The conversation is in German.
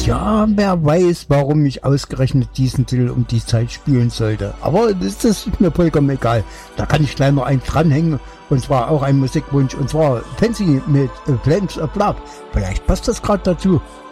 Ja, wer weiß, warum ich ausgerechnet diesen Titel um die Zeit spielen sollte. Aber das ist mir vollkommen egal. Da kann ich gleich noch einen dranhängen. Und zwar auch ein Musikwunsch. Und zwar Pansy mit Flames of Love. Vielleicht passt das gerade dazu.